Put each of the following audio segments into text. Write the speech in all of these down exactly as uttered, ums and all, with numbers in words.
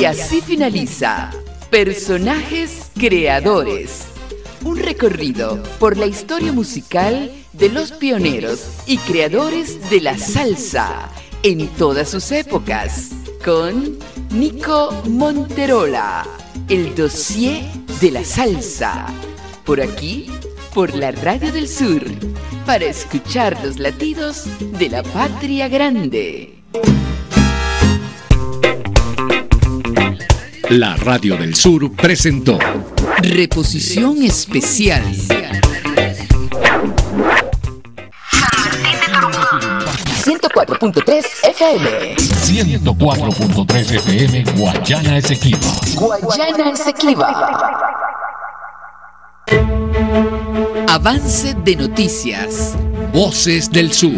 Y así finaliza Personajes Creadores. Un recorrido por la historia musical de los pioneros y creadores de la salsa en todas sus épocas. Con Nico Monterola, el dossier de la salsa. Por aquí, por la Radio del Sur, para escuchar los latidos de la patria grande. La Radio del Sur presentó Reposición Especial. ciento cuatro punto tres F M. ciento cuatro punto tres F M Guayana Esequiba. Guayana Esequiba. Avance de noticias. Voces del Sur.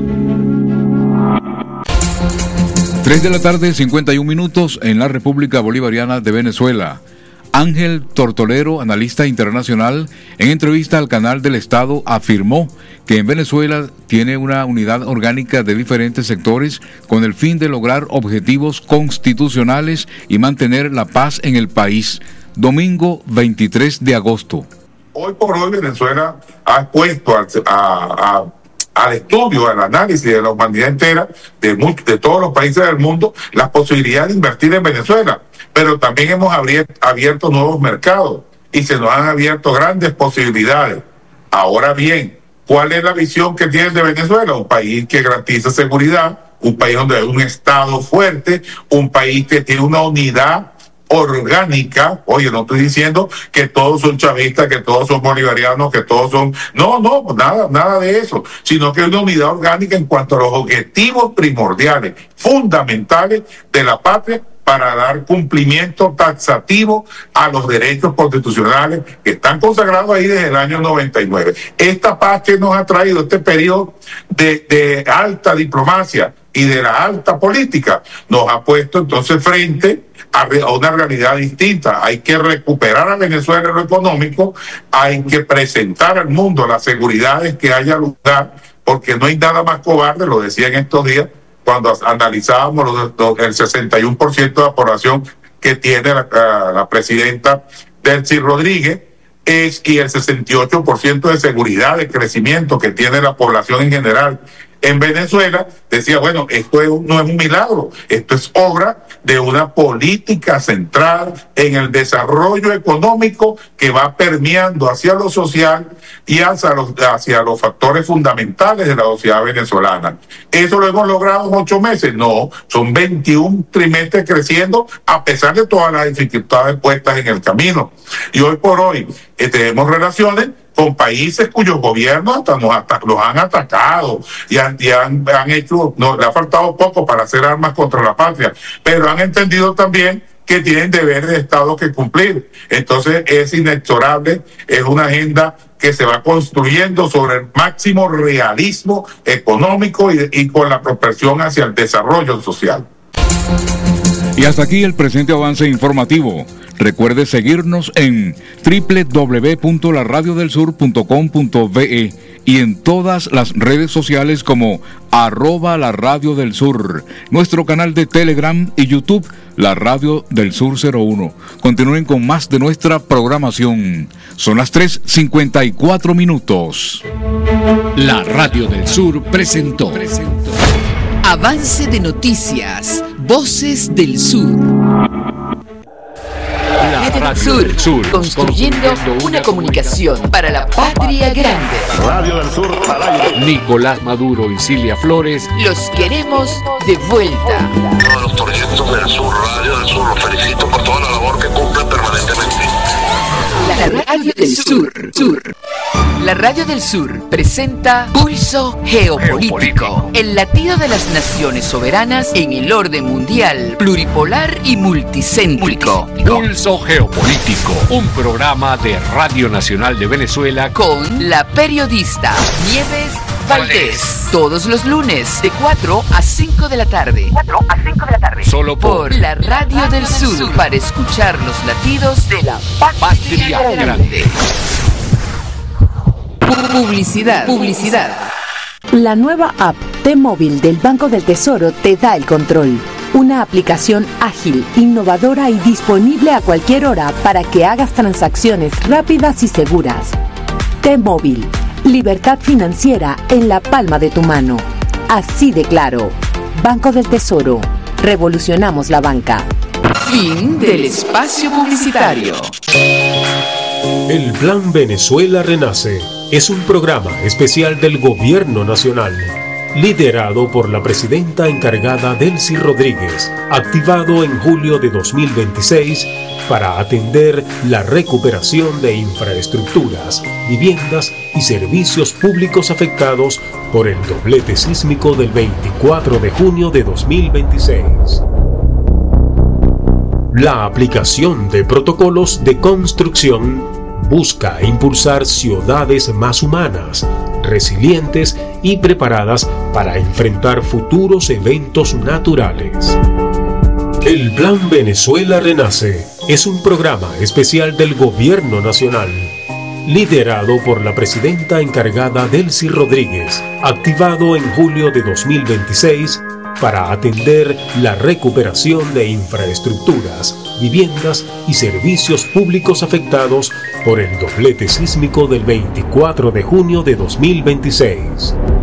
tres de la tarde, cincuenta y un minutos en la República Bolivariana de Venezuela. Ángel Tortolero, analista internacional, en entrevista al Canal del Estado, afirmó que en Venezuela tiene una unidad orgánica de diferentes sectores con el fin de lograr objetivos constitucionales y mantener la paz en el país. Domingo veintitrés de agosto. Hoy por hoy Venezuela ha puesto a, a, a, al estudio, al análisis de la humanidad entera, de, muchos, de todos los países del mundo, la posibilidad de invertir en Venezuela. Pero también hemos abierto, abierto nuevos mercados y se nos han abierto grandes posibilidades. Ahora bien, ¿cuál es la visión que tienen de Venezuela? Un país que garantiza seguridad, un país donde hay un Estado fuerte, un país que tiene una unidad orgánica. Oye, no estoy diciendo que todos son chavistas, que todos son bolivarianos, que todos son... No, no, nada, nada de eso, sino que hay una unidad orgánica en cuanto a los objetivos primordiales, fundamentales de la patria, para dar cumplimiento taxativo a los derechos constitucionales que están consagrados ahí desde el año noventa y nueve. Esta paz que nos ha traído este periodo de, de alta diplomacia y de la alta política nos ha puesto entonces frente a, a una realidad distinta. Hay que recuperar a Venezuela en lo económico, hay que presentar al mundo las seguridades que haya lugar, porque no hay nada más cobarde, lo decía en estos días, cuando analizábamos los, los, el sesenta y uno por ciento de la población que tiene la, la, la presidenta Delcy Rodríguez, es, y el sesenta y ocho por ciento de seguridad, de crecimiento que tiene la población en general en Venezuela, decía, bueno, esto es, no es un milagro, esto es obra de una política centrada en el desarrollo económico que va permeando hacia lo social y hacia los, hacia los factores fundamentales de la sociedad venezolana. ¿Eso lo hemos logrado en ocho meses? No, son veintiún trimestres creciendo a pesar de todas las dificultades puestas en el camino. Y hoy por hoy eh, tenemos relaciones con países cuyos gobiernos hasta nos, hasta los han atacado y han, y han, han hecho, no, le ha faltado poco para hacer armas contra la patria, pero han entendido también que tienen deberes de Estado que cumplir. Entonces es inexorable, es una agenda que se va construyendo sobre el máximo realismo económico y, y con la propensión hacia el desarrollo social. Y hasta aquí el presente avance informativo. Recuerde seguirnos en doble u doble u doble u punto la radio del sur punto com punto be y en todas las redes sociales como arroba la radio del sur, nuestro canal de Telegram y YouTube, la Radio del Sur cero uno. Continúen con más de nuestra programación. Son las tres cincuenta y cuatro minutos. La Radio del Sur presentó, presentó. Avance de noticias. Voces del Sur. La Radio del Sur, construyendo una comunicación para la patria grande. Radio del Sur al aire. Nicolás Maduro y Cilia Flores los queremos de vuelta. Todos los proyectos del Sur, Radio del Sur, los felicito por toda la labor que cumplen permanentemente. La Radio del Sur, Sur. La Radio del Sur presenta Pulso Geopolítico, el latido de las naciones soberanas en el orden mundial, pluripolar y multicéntrico. Pulso Geopolítico, un programa de Radio Nacional de Venezuela con la periodista Nieves Valdés. Todos los lunes de cuatro a cinco de la tarde. cuatro a cinco de la tarde. Solo por, por la Radio, Radio del Sur, Sur para escuchar los latidos de la patria grande. grande. Publicidad. Publicidad. La nueva app T-Móvil del Banco del Tesoro te da el control. Una aplicación ágil, innovadora y disponible a cualquier hora para que hagas transacciones rápidas y seguras. T-Móvil. Libertad financiera en la palma de tu mano. Así de claro. Banco del Tesoro. Revolucionamos la banca. Fin del espacio publicitario. El Plan Venezuela Renace es un programa especial del Gobierno Nacional, liderado por la presidenta encargada Delcy Rodríguez, activado en julio de dos mil veintiséis para atender la recuperación de infraestructuras, viviendas y servicios públicos afectados por el doblete sísmico del veinticuatro de junio de dos mil veintiséis. La aplicación de protocolos de construcción busca impulsar ciudades más humanas, resilientes y preparadas para enfrentar futuros eventos naturales. El Plan Venezuela Renace es un programa especial del Gobierno Nacional, liderado por la presidenta encargada Delcy Rodríguez, activado en julio de dos mil veintiséis para atender la recuperación de infraestructuras, viviendas y servicios públicos afectados por el doblete sísmico del veinticuatro de junio de dos mil veintiséis.